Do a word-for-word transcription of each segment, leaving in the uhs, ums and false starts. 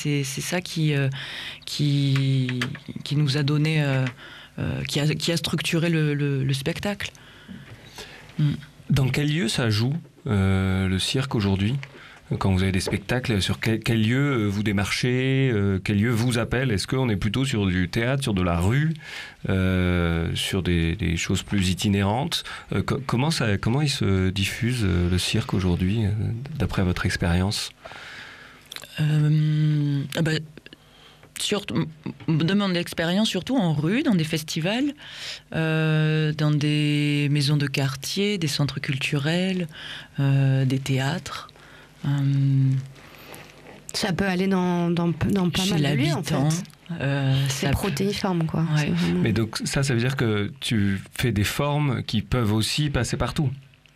c'est, c'est ça qui, euh, qui, qui nous a donné, euh, euh, qui, a, qui a structuré le, le, le spectacle. Mm. Dans quel lieu ça joue, euh, le cirque aujourd'hui ? Quand vous avez des spectacles, sur quel, quel lieu vous démarchez, euh, quel lieu vous appelle ? Est-ce qu'on est plutôt sur du théâtre, sur de la rue, euh, sur des, des choses plus itinérantes ? euh, co- comment, ça, comment il se diffuse, euh, le cirque aujourd'hui, euh, d'après votre expérience ? euh, ah bah, surtout, de mon expérience, surtout en rue, dans des festivals, euh, dans des maisons de quartier, des centres culturels, euh, des théâtres. Hum, Ça peut aller dans, dans, dans pas chez mal de lieux, en l'habitant, fait. euh, C'est ça- protéiforme, quoi. Ouais. C'est vraiment- Mais donc ça, ça veut dire que tu fais des formes qui peuvent aussi passer partout.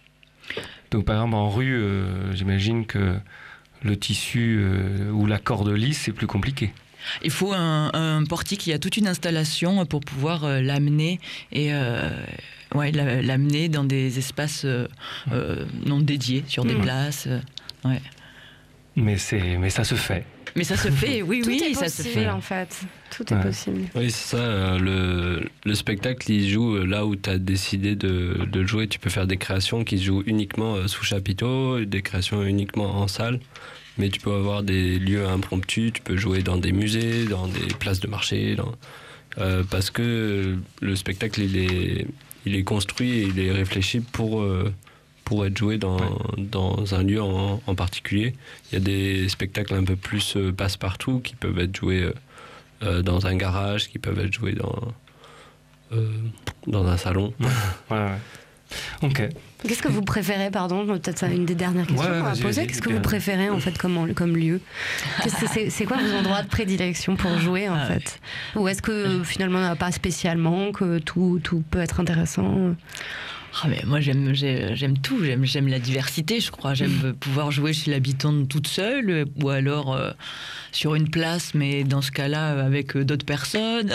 Donc par exemple en rue, euh, j'imagine que le tissu euh, ou la corde lisse, c'est plus compliqué. Il faut un, un portique, il y a toute une installation pour pouvoir euh, l'amener et euh, ouais, la- l'amener dans des espaces euh, euh, non dédiés, sur des Mmh. places. euh, ouais. Mais, c'est, mais ça se fait. Mais ça se fait, oui, Tout oui, est ça se possible, fait. en fait. Tout est Ouais. possible. Oui, c'est ça. euh, Le, le spectacle, il joue euh, là où tu as décidé de, de le jouer. Tu peux faire des créations qui se jouent uniquement euh, sous chapiteau, des créations uniquement en salle. Mais tu peux avoir des lieux impromptus. Tu peux jouer dans des musées, dans des places de marché. Dans, euh, parce que le spectacle, il est, il est construit et il est réfléchi pour, euh, pour être joué dans, Ouais. dans un lieu en, en particulier. Il y a des spectacles un peu plus euh, passe-partout qui peuvent être joués euh, euh, dans un garage, qui peuvent être joués dans, euh, dans un salon. Ouais, ouais. Ok. Qu'est-ce que vous préférez, pardon, peut-être ça, une des dernières questions Ouais, qu'on va vas-y, poser. vas-y, Qu'est-ce que bien. vous préférez en fait comme, comme lieu? Qu'est-ce que c'est, c'est quoi vos endroits de prédilection pour jouer en Ah fait? Ou est-ce que finalement il n'y en a pas spécialement, que tout, tout peut être intéressant? Ah, mais moi j'aime, j'ai- j'aime tout, j'aime, j'aime la diversité, je crois. J'aime pouvoir jouer chez l'habitant toute seule, ou alors euh, sur une place, mais dans ce cas-là euh, avec euh, d'autres personnes.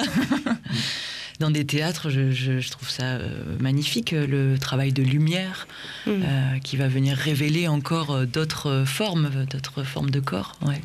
Dans des théâtres, je, je- je trouve ça euh, magnifique, euh, le travail de lumière Mm. euh, qui va venir révéler encore euh, d'autres euh, formes, euh, d'autres formes de corps. Ouais.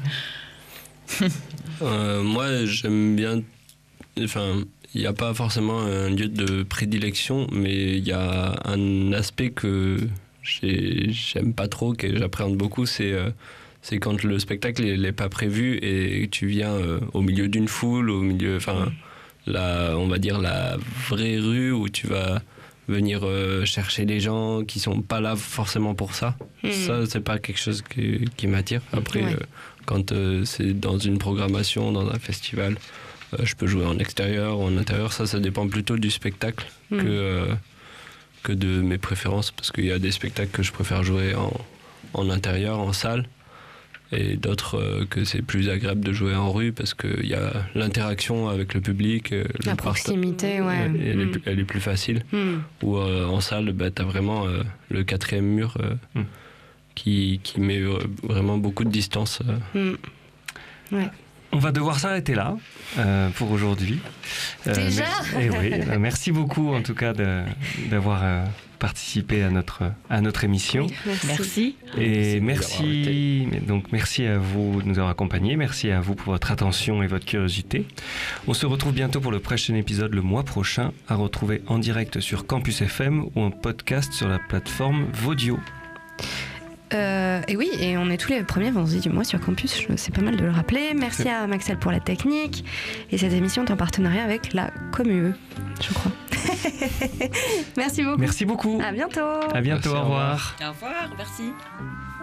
Euh, moi, j'aime bien. Enfin, il n'y a pas forcément un lieu de prédilection, mais il y a un aspect que j'ai- j'aime pas trop, que j'appréhende beaucoup, c'est euh, c'est quand le spectacle n'est pas prévu et tu viens euh, au milieu d'une foule, au milieu. Enfin, la, on va dire la vraie rue où tu vas venir euh, chercher les gens qui sont pas là forcément pour ça. Mm. Ça, c'est pas quelque chose qui, qui m'attire. Après, Ouais. euh, quand euh, c'est dans une programmation, dans un festival, euh, je peux jouer en extérieur ou en intérieur. Ça, ça dépend plutôt du spectacle Mm. que, euh, que de mes préférences. Parce qu'il y a des spectacles que je préfère jouer en, en intérieur, en salle, et d'autres euh, que c'est plus agréable de jouer en rue parce qu'il y a l'interaction avec le public. euh, La le proximité, parta- ouais. Elle, est, Mm. plus- elle est plus facile. Mm. Ou euh, en salle, bah, tu as vraiment euh, le quatrième mur euh, Mm. qui, qui met euh, vraiment beaucoup de distance. euh. Mm. Ouais. On va devoir s'arrêter là euh, pour aujourd'hui. Déjà mer- eh oui, euh, merci beaucoup en tout cas de, d'avoir euh, participé à notre, à notre émission. Oui, merci. Merci. Et Merci de nous avoir merci, mais donc merci à vous de nous avoir accompagnés, merci à vous pour votre attention et votre curiosité. On se retrouve bientôt pour le prochain épisode le mois prochain, à retrouver en direct sur Campus F M ou en podcast sur la plateforme Vodio. Euh, et oui, et on est tous les premiers vendredis du mois sur Campus, je- c'est pas mal de le rappeler. Merci à Maxel pour la technique. Et cette émission est en partenariat avec la Comue, je crois. Merci beaucoup. Merci beaucoup. À bientôt. À bientôt, Merci, au au revoir. revoir. Au revoir, merci.